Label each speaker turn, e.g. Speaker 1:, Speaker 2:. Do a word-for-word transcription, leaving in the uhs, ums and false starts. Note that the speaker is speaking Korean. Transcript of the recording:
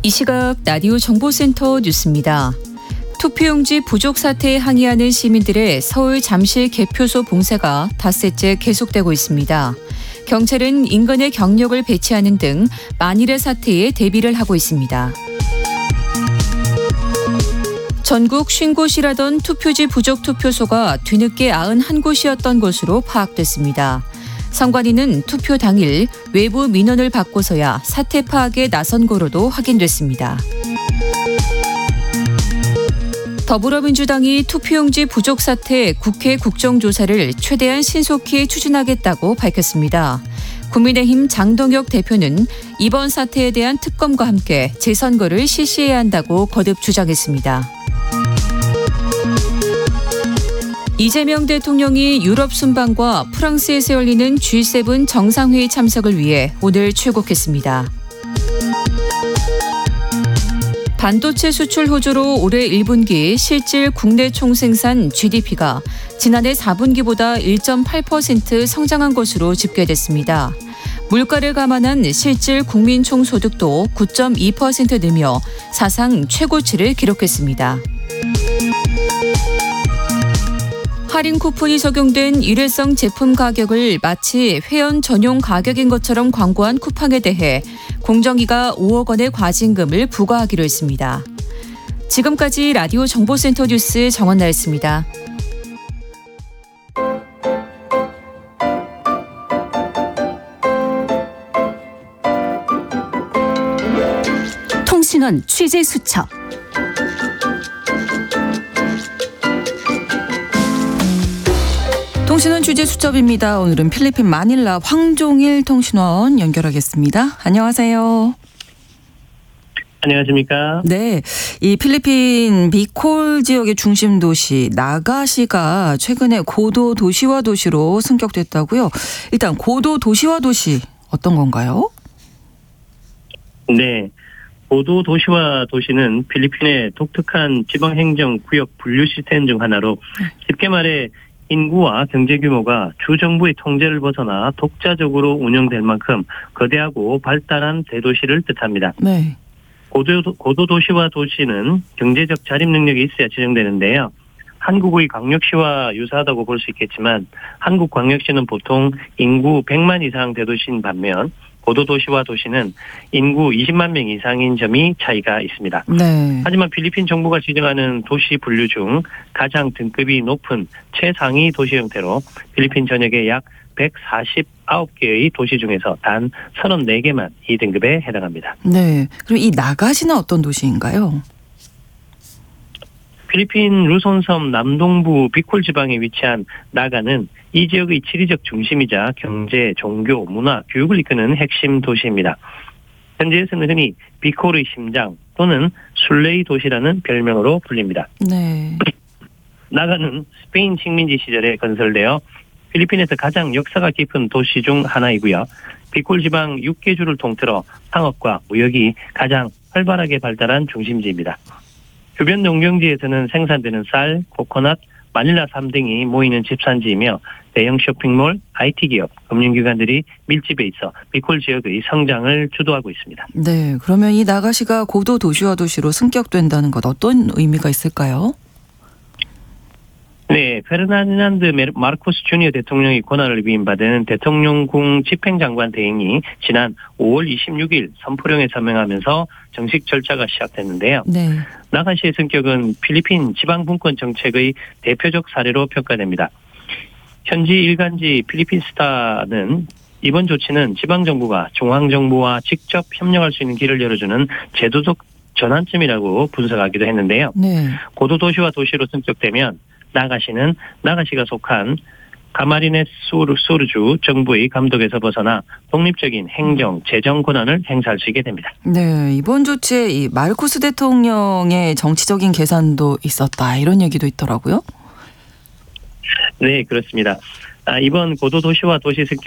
Speaker 1: 이 시각 라디오 정보센터 뉴스입니다. 투표용지 부족 사태에 항의하는 시민들의 서울 잠실 개표소 봉쇄가 닷새째 계속되고 있습니다. 경찰은 인근에 경력을 배치하는 등 만일의 사태에 대비를 하고 있습니다. 전국 오십 곳이라던 투표지 부족 투표소가 뒤늦게 구십일 곳이었던 것으로 파악됐습니다. 선관위는 투표 당일 외부 민원을 받고서야 사태 파악에 나선 거로도 확인됐습니다. 더불어민주당이 투표용지 부족 사태 국회 국정조사를 최대한 신속히 추진하겠다고 밝혔습니다. 국민의힘 장동혁 대표는 이번 사태에 대한 특검과 함께 재선거를 실시해야 한다고 거듭 주장했습니다. 이재명 대통령이 유럽 순방과 프랑스에서 열리는 지 세븐 정상회의 참석을 위해 오늘 출국했습니다. 반도체 수출 호조로 올해 일 분기 실질 국내 총생산 지디피가 지난해 사 분기보다 일 점 팔 퍼센트 성장한 것으로 집계됐습니다. 물가를 감안한 실질 국민 총소득도 구 점 이 퍼센트 늘며 사상 최고치를 기록했습니다. 할인 쿠폰이 적용된 일회성 제품 가격을 마치 회원 전용 가격인 것처럼 광고한 쿠팡에 대해 공정위가 오억 원의 과징금을 부과하기로 했습니다. 지금까지 라디오 정보센터 뉴스 정원나였습니다.
Speaker 2: 통신원 취재 수첩. 통신원 취재 수첩입니다. 오늘은 필리핀 마닐라 황종일 통신원 연결하겠습니다. 안녕하세요.
Speaker 3: 안녕하십니까?
Speaker 2: 네, 이 필리핀 비콜 지역의 중심 도시 나가시가 최근에 고도 도시화 도시로 승격됐다고요. 일단 고도 도시화 도시 어떤 건가요?
Speaker 3: 네, 고도 도시화 도시는 필리핀의 독특한 지방행정구역 분류 시스템 중 하나로 쉽게 말해 인구와 경제 규모가 주 정부의 통제를 벗어나 독자적으로 운영될 만큼 거대하고 발달한 대도시를 뜻합니다.
Speaker 2: 네.
Speaker 3: 고도, 고도 도시화 도시는 경제적 자립 능력이 있어야 지정되는데요. 한국의 광역시와 유사하다고 볼 수 있겠지만 한국 광역시는 보통 인구 백만 이상 대도시인 반면 고도 도시화 도시는 인구 이십만 명 이상인 점이 차이가 있습니다.
Speaker 2: 네.
Speaker 3: 하지만 필리핀 정부가 지정하는 도시 분류 중 가장 등급이 높은 최상위 도시 형태로 필리핀 전역의 약 백사십구 개의 도시 중에서 단 서른네 개만 이 등급에 해당합니다.
Speaker 2: 네. 그럼 이 나가시는 어떤 도시인가요?
Speaker 3: 필리핀 루손섬 남동부 비콜 지방에 위치한 나가는 이 지역의 지리적 중심이자 경제, 종교, 문화, 교육을 이끄는 핵심 도시입니다. 현지에서는 흔히 비콜의 심장 또는 순례의 도시라는 별명으로 불립니다.
Speaker 2: 네.
Speaker 3: 나가는 스페인 식민지 시절에 건설되어 필리핀에서 가장 역사가 깊은 도시 중 하나이고요. 비콜 지방 육 개 주를 통틀어 상업과 무역이 가장 활발하게 발달한 중심지입니다. 주변 농경지에서는 생산되는 쌀, 코코넛, 마닐라 삼 등이 모이는 집산지이며 대형 쇼핑몰, 아이티 기업, 금융기관들이 밀집해 있어 비콜 지역의 성장을 주도하고 있습니다.
Speaker 2: 네, 그러면 이 나가시가 고도 도시화 도시로 승격된다는 것 어떤 의미가 있을까요?
Speaker 3: 네, 페르나ን드 마르코스 주니어 대통령이 권한을 위임받은 대통령궁 집행장관 대행이 지난 오월 이십육일 선포령에 서명하면서 정식 절차가 시작됐는데요.
Speaker 2: 네.
Speaker 3: 나가시의 승격은 필리핀 지방분권 정책의 대표적 사례로 평가됩니다. 현지 일간지 필리핀스타는 이번 조치는 지방정부가 중앙정부와 직접 협력할 수 있는 길을 열어주는 제도적 전환점이라고 분석하기도 했는데요.
Speaker 2: 네.
Speaker 3: 고도도시와 도시로 승격되면 나가시는 나가시가 속한 가마리네스 소르주 정부의 감독에서 벗어나 독립적인 행정, 재정 권한을 행사할 수 있게 됩니다.
Speaker 2: 네, 이번 조치에 이 마르코스 대통령의 정치적인 계산도 있었다 이런 얘기도 있더라고요.
Speaker 3: 네, 그렇습니다. 아, 이번 고도도시와 도시 승격